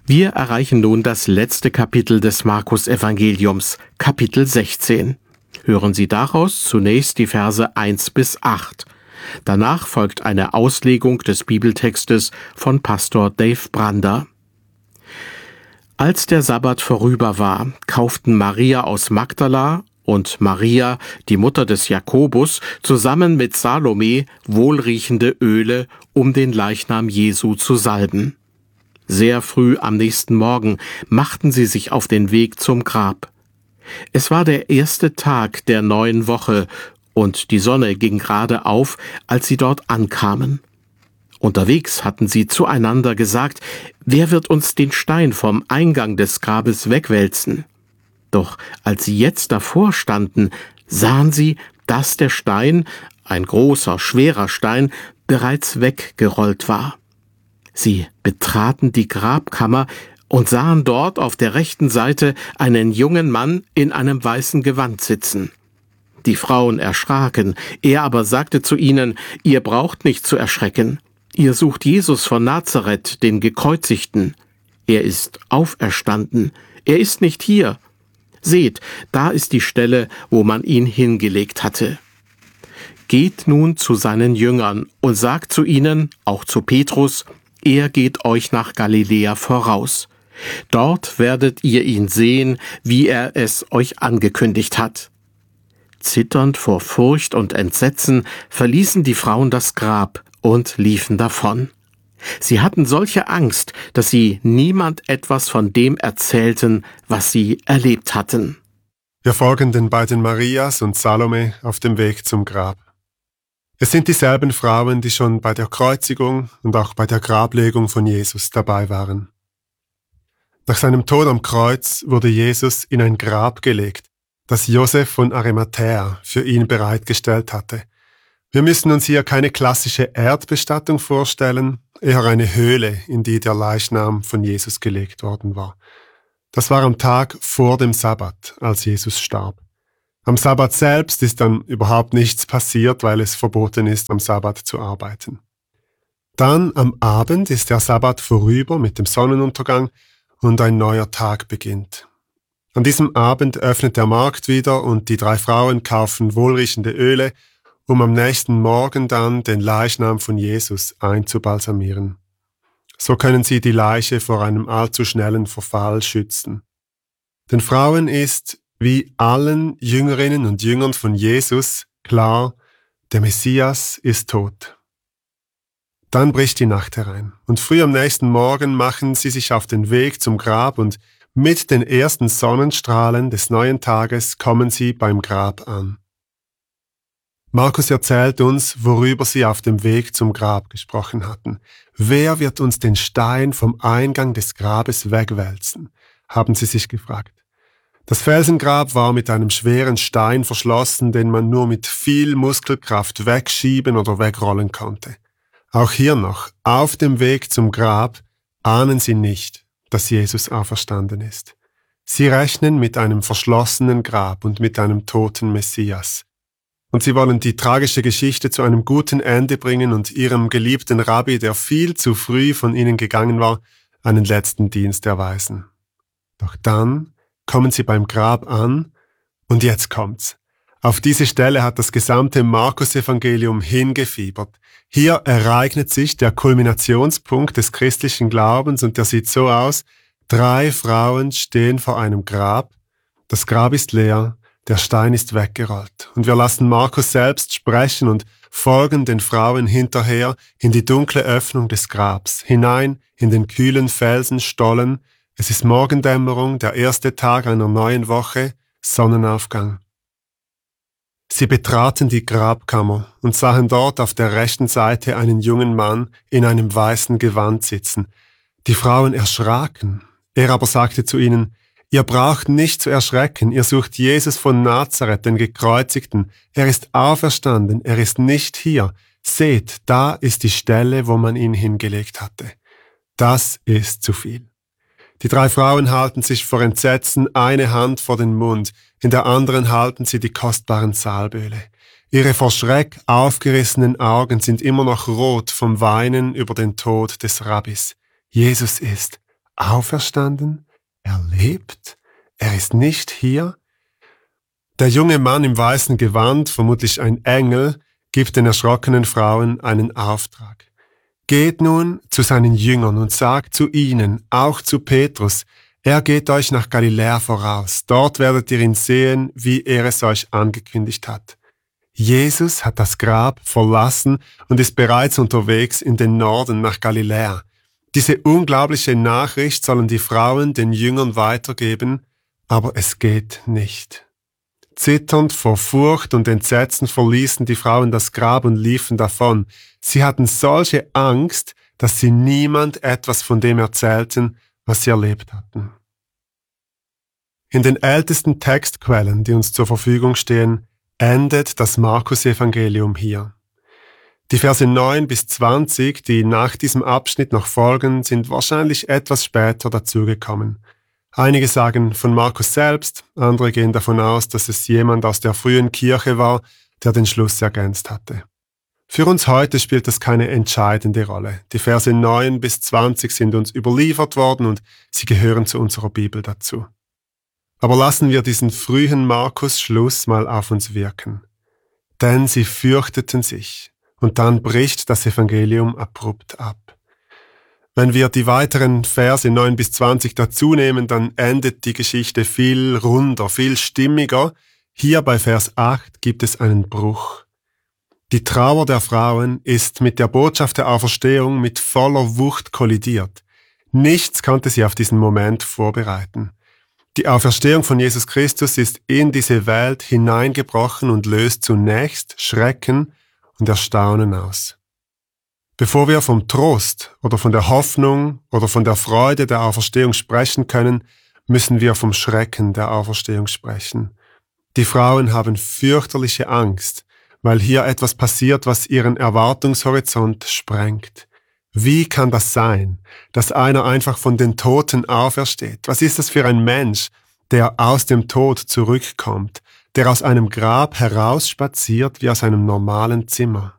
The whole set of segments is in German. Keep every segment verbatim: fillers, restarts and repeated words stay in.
Wir erreichen nun das letzte Kapitel des Markus-Evangeliums, Kapitel sechzehn. Hören Sie daraus zunächst die Verse eins bis acht. Danach folgt eine Auslegung des Bibeltextes von Pastor Dave Brander. Als der Sabbat vorüber war, kauften Maria aus Magdala und Maria, die Mutter des Jakobus, zusammen mit Salome wohlriechende Öle, um den Leichnam Jesu zu salben. Sehr früh am nächsten Morgen machten sie sich auf den Weg zum Grab. Es war der erste Tag der neuen Woche und die Sonne ging gerade auf, als sie dort ankamen. Unterwegs hatten sie zueinander gesagt, wer wird uns den Stein vom Eingang des Grabes wegwälzen? Doch als sie jetzt davor standen, sahen sie, dass der Stein, ein großer, schwerer Stein, bereits weggerollt war. Sie betraten die Grabkammer und sahen dort auf der rechten Seite einen jungen Mann in einem weißen Gewand sitzen. Die Frauen erschraken, er aber sagte zu ihnen, ihr braucht nicht zu erschrecken. Ihr sucht Jesus von Nazareth, den Gekreuzigten. Er ist auferstanden, er ist nicht hier. Seht, da ist die Stelle, wo man ihn hingelegt hatte. Geht nun zu seinen Jüngern und sagt zu ihnen, auch zu Petrus, er geht euch nach Galiläa voraus. Dort werdet ihr ihn sehen, wie er es euch angekündigt hat. Zitternd vor Furcht und Entsetzen verließen die Frauen das Grab und liefen davon. Sie hatten solche Angst, dass sie niemand etwas von dem erzählten, was sie erlebt hatten. Wir folgen den beiden Marias und Salome auf dem Weg zum Grab. Es sind dieselben Frauen, die schon bei der Kreuzigung und auch bei der Grablegung von Jesus dabei waren. Nach seinem Tod am Kreuz wurde Jesus in ein Grab gelegt, das Josef von Arimathäa für ihn bereitgestellt hatte. Wir müssen uns hier keine klassische Erdbestattung vorstellen, eher eine Höhle, in die der Leichnam von Jesus gelegt worden war. Das war am Tag vor dem Sabbat, als Jesus starb. Am Sabbat selbst ist dann überhaupt nichts passiert, weil es verboten ist, am Sabbat zu arbeiten. Dann am Abend ist der Sabbat vorüber mit dem Sonnenuntergang und ein neuer Tag beginnt. An diesem Abend öffnet der Markt wieder und die drei Frauen kaufen wohlriechende Öle, um am nächsten Morgen dann den Leichnam von Jesus einzubalsamieren. So können sie die Leiche vor einem allzu schnellen Verfall schützen. Den Frauen ist, wie allen Jüngerinnen und Jüngern von Jesus, klar, der Messias ist tot. Dann bricht die Nacht herein und früh am nächsten Morgen machen sie sich auf den Weg zum Grab und mit den ersten Sonnenstrahlen des neuen Tages kommen sie beim Grab an. Markus erzählt uns, worüber sie auf dem Weg zum Grab gesprochen hatten. Wer wird uns den Stein vom Eingang des Grabes wegwälzen? Haben sie sich gefragt. Das Felsengrab war mit einem schweren Stein verschlossen, den man nur mit viel Muskelkraft wegschieben oder wegrollen konnte. Auch hier noch, auf dem Weg zum Grab, ahnen sie nicht, dass Jesus auferstanden ist. Sie rechnen mit einem verschlossenen Grab und mit einem toten Messias. Und sie wollen die tragische Geschichte zu einem guten Ende bringen und ihrem geliebten Rabbi, der viel zu früh von ihnen gegangen war, einen letzten Dienst erweisen. Doch dann kommen sie beim Grab an und jetzt kommt's. Auf diese Stelle hat das gesamte Markus-Evangelium hingefiebert. Hier ereignet sich der Kulminationspunkt des christlichen Glaubens und der sieht so aus: Drei Frauen stehen vor einem Grab, das Grab ist leer, der Stein ist weggerollt. Und wir lassen Markus selbst sprechen und folgen den Frauen hinterher in die dunkle Öffnung des Grabs, hinein in den kühlen Felsenstollen. Es ist Morgendämmerung, der erste Tag einer neuen Woche, Sonnenaufgang. Sie betraten die Grabkammer und sahen dort auf der rechten Seite einen jungen Mann in einem weißen Gewand sitzen. Die Frauen erschraken. Er aber sagte zu ihnen, ihr braucht nicht zu erschrecken, ihr sucht Jesus von Nazareth, den Gekreuzigten. Er ist auferstanden, er ist nicht hier. Seht, da ist die Stelle, wo man ihn hingelegt hatte. Das ist zu viel. Die drei Frauen halten sich vor Entsetzen eine Hand vor den Mund, in der anderen halten sie die kostbaren Salböle. Ihre vor Schreck aufgerissenen Augen sind immer noch rot vom Weinen über den Tod des Rabbis. Jesus ist auferstanden? Er lebt? Er ist nicht hier? Der junge Mann im weißen Gewand, vermutlich ein Engel, gibt den erschrockenen Frauen einen Auftrag. Geht nun zu seinen Jüngern und sagt zu ihnen, auch zu Petrus, er geht euch nach Galiläa voraus. Dort werdet ihr ihn sehen, wie er es euch angekündigt hat. Jesus hat das Grab verlassen und ist bereits unterwegs in den Norden nach Galiläa. Diese unglaubliche Nachricht sollen die Frauen den Jüngern weitergeben, aber es geht nicht. Zitternd vor Furcht und Entsetzen verließen die Frauen das Grab und liefen davon. Sie hatten solche Angst, dass sie niemand etwas von dem erzählten, was sie erlebt hatten. In den ältesten Textquellen, die uns zur Verfügung stehen, endet das Markus-Evangelium hier. Die Verse neun bis zwanzig, die nach diesem Abschnitt noch folgen, sind wahrscheinlich etwas später dazugekommen. Einige sagen von Markus selbst, andere gehen davon aus, dass es jemand aus der frühen Kirche war, der den Schluss ergänzt hatte. Für uns heute spielt das keine entscheidende Rolle. Die Verse neun bis zwanzig sind uns überliefert worden und sie gehören zu unserer Bibel dazu. Aber lassen wir diesen frühen Markus-Schluss mal auf uns wirken. Denn sie fürchteten sich, und dann bricht das Evangelium abrupt ab. Wenn wir die weiteren Verse neun bis zwanzig dazu nehmen, dann endet die Geschichte viel runder, viel stimmiger. Hier bei Vers acht gibt es einen Bruch. Die Trauer der Frauen ist mit der Botschaft der Auferstehung mit voller Wucht kollidiert. Nichts konnte sie auf diesen Moment vorbereiten. Die Auferstehung von Jesus Christus ist in diese Welt hineingebrochen und löst zunächst Schrecken und Erstaunen aus. Bevor wir vom Trost oder von der Hoffnung oder von der Freude der Auferstehung sprechen können, müssen wir vom Schrecken der Auferstehung sprechen. Die Frauen haben fürchterliche Angst, weil hier etwas passiert, was ihren Erwartungshorizont sprengt. Wie kann das sein, dass einer einfach von den Toten aufersteht? Was ist das für ein Mensch, der aus dem Tod zurückkommt, der aus einem Grab herausspaziert wie aus einem normalen Zimmer?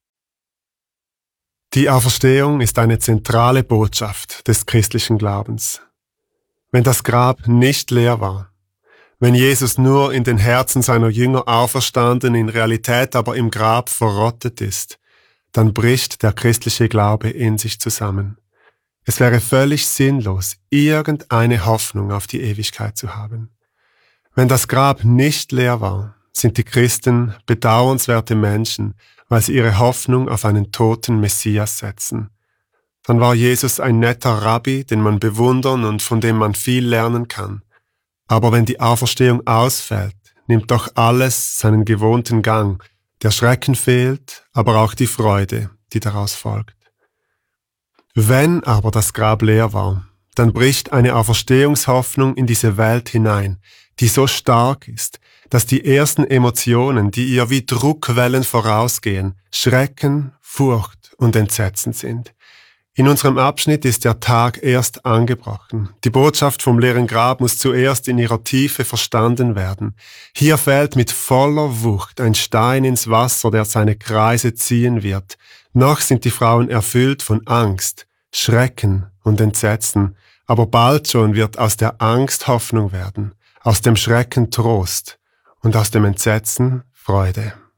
Die Auferstehung ist eine zentrale Botschaft des christlichen Glaubens. Wenn das Grab nicht leer war, wenn Jesus nur in den Herzen seiner Jünger auferstanden, in Realität aber im Grab verrottet ist, dann bricht der christliche Glaube in sich zusammen. Es wäre völlig sinnlos, irgendeine Hoffnung auf die Ewigkeit zu haben. Wenn das Grab nicht leer war, sind die Christen bedauernswerte Menschen, weil sie ihre Hoffnung auf einen toten Messias setzen. Dann war Jesus ein netter Rabbi, den man bewundern und von dem man viel lernen kann. Aber wenn die Auferstehung ausfällt, nimmt doch alles seinen gewohnten Gang. Der Schrecken fehlt, aber auch die Freude, die daraus folgt. Wenn aber das Grab leer war, dann bricht eine Auferstehungshoffnung in diese Welt hinein, die so stark ist, dass die ersten Emotionen, die ihr wie Druckwellen vorausgehen, Schrecken, Furcht und Entsetzen sind. In unserem Abschnitt ist der Tag erst angebrochen. Die Botschaft vom leeren Grab muss zuerst in ihrer Tiefe verstanden werden. Hier fällt mit voller Wucht ein Stein ins Wasser, der seine Kreise ziehen wird. Noch sind die Frauen erfüllt von Angst, Schrecken und Entsetzen, aber bald schon wird aus der Angst Hoffnung werden, aus dem Schrecken Trost und aus dem Entsetzen Freude.